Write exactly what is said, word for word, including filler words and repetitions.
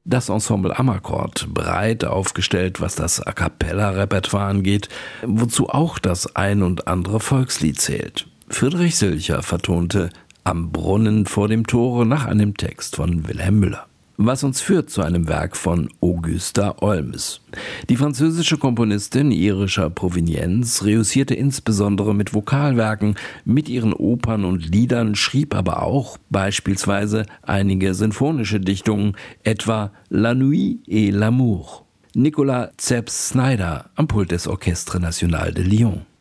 Das Ensemble Amarcord, breit aufgestellt, was das A-cappella-Repertoire angeht, wozu auch das ein und andere Volkslied zählt. Friedrich Silcher vertonte Am Brunnen vor dem Tore nach einem Text von Wilhelm Müller. Was uns führt zu einem Werk von Augusta Olms. Die französische Komponistin irischer Provenienz reüssierte insbesondere mit Vokalwerken, mit ihren Opern und Liedern, schrieb aber auch beispielsweise einige sinfonische Dichtungen, etwa La Nuit et l'amour. Nicolas Zepes-Snyder am Pult des Orchestre National de Lyon.